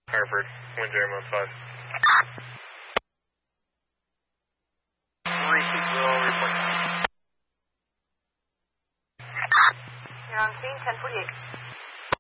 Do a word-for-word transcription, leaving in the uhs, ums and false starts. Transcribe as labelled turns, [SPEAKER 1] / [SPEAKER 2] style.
[SPEAKER 1] Harvard, wind zero one five. three two zero, report.
[SPEAKER 2] You're on scene, ten forty-eight.